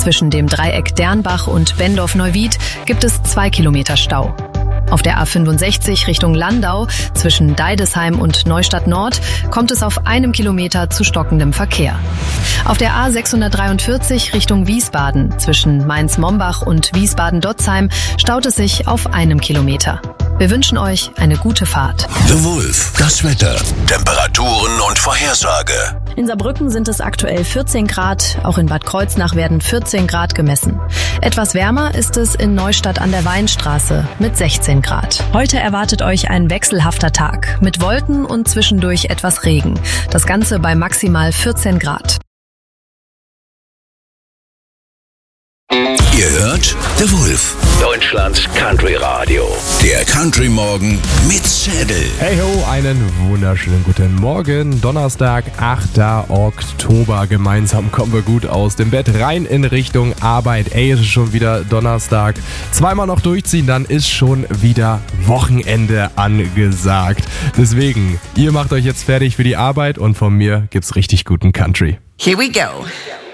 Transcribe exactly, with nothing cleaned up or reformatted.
zwischen dem Dreieck Dernbach und Bendorf-Neuwied gibt es zwei Kilometer Stau. Auf der A fünfundsechzig Richtung Landau zwischen Deidesheim und Neustadt Nord kommt es auf einem Kilometer zu stockendem Verkehr. Auf der A sechshundertdreiundvierzig Richtung Wiesbaden zwischen Mainz-Mombach und Wiesbaden-Dotzheim staut es sich auf einem Kilometer. Wir wünschen euch eine gute Fahrt. The Wolf, das Wetter, Temperaturen und Vorhersage. In Saarbrücken sind es aktuell vierzehn Grad, auch in Bad Kreuznach werden vierzehn Grad gemessen. Etwas wärmer ist es in Neustadt an der Weinstraße mit sechzehn Grad. Heute erwartet euch ein wechselhafter Tag mit Wolken und zwischendurch etwas Regen. Das Ganze bei maximal vierzehn Grad. Ihr hört The Wolf, Deutschlands Country Radio. Der Country Morgen mit Zedel. Hey ho, einen wunderschönen guten Morgen. Donnerstag, achter Oktober. Gemeinsam kommen wir gut aus dem Bett rein in Richtung Arbeit. Ey, es ist schon wieder Donnerstag. Zweimal noch durchziehen, dann ist schon wieder Wochenende angesagt. Deswegen, ihr macht euch jetzt fertig für die Arbeit und von mir gibt's richtig guten Country. Here we go.